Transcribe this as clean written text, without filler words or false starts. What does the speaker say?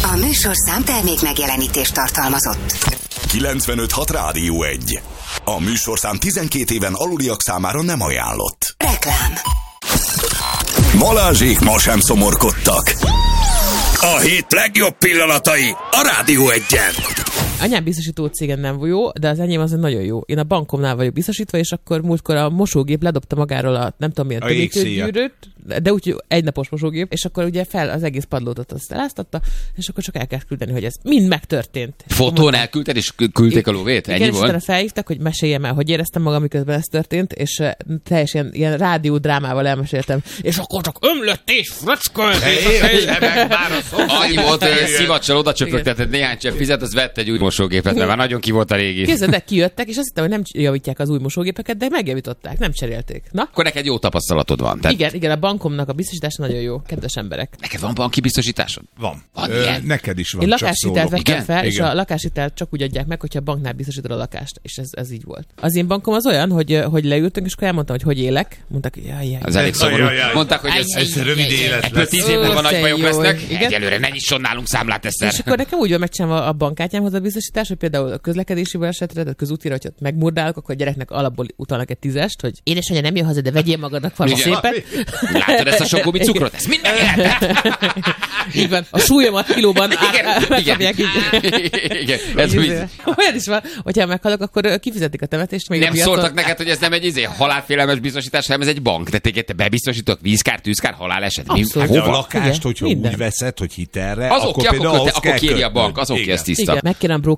A műsorszám termék megjelenítést tartalmazott. 95.6 Rádió 1. A műsorszám 12 éven aluliak számára nem ajánlott. Reklám. Balázsék ma sem szomorkodtak. A hét legjobb pillanatai a Rádió 1-en. Anyám biztosító cégen nem jó, de az enyém az nagyon jó. Én a bankomnál vagyok biztosítva, és akkor múltkor a mosógép ledobta magáról a nem tudom milyen tömítőgyűrűt, de úgy egynapos mosógép, és akkor ugye fel az egész padlót azt eláztatta, és akkor csak el kell küldeni, hogy ez mind megtörtént. Fotón elküldted, és küldték a lóvét? Ennyi igen, volt? És utána felhívtak, hogy meséljem el, hogy éreztem magam, miközben ez történt, és teljesen ilyen rádiódrámával elmeséltem. És akkor csak ömlött és fröckölt. Annyi volt, hogy szivacsal oda csöpögtetett néhány csepp vizet, az vett egy új mosógépet, mert már nagyon ki volt a régi. Képzeld, de kijöttek, és azt hittem, hogy nem javítják az új mosógépeket, de megjavították, nem cserélték. Na? Akkor neked jó tapasztalatod van. Tehát... Igen, a bankomnak a biztosítása nagyon jó, kedves emberek. Neked van banki biztosításod? Van. Neked is van. Én lakáshitelt vettem fel, és igen. a lakáshitelt csak úgy adják meg, hogyha a banknál biztosítod a lakást, és ez így volt. Az én bankom az olyan, hogy leültünk, és akkor elmondtam, hogy élek. Mondták, hogy jaj. Az elég szomorú. Mondták, hogy ez rövid élet ebből 10 év múlva nagy bajok lesznek. Igen. Egyelőre ne nyisson nálunk számlát egyszer. És akkor nekem úgy van megcsinálva a bankkártyámhoz a biztosítás, hogy például a közlekedési balesetre, a közútira, hogyha megmurdálok, akkor a gyereknek alapból utalnak egy 10-est, hogy édesanyja nem jön haza, de vegyél magadnak valami szépet. Látod ezt a sok gumicukrot? Ez minden életet. Így van. A súlyomat kilóban megkapják így. Igen. Ez úgy. Olyan is van, hogyha meghalok, akkor kifizetik a temetést. Még Nem szóltak neked, hogy ez nem egy halálfélelmes biztosítás, hanem ez egy bank. De téged te bebiztosítok vízkár, tűzkár, haláleset. Abszolút. A lakást, hogyha minden. úgy veszed, hogy hitelre, Az akkor oké, például akkor kéri a bank, az oké, ez tiszta. Igen, megkérem a